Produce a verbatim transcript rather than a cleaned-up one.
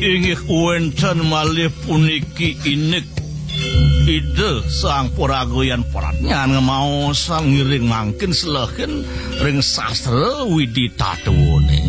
Inggih wonten malih puniki inik ide sang puragoyan paratnyan ngemaosan ngiring mangkin selehen ring sastra widitatuwune.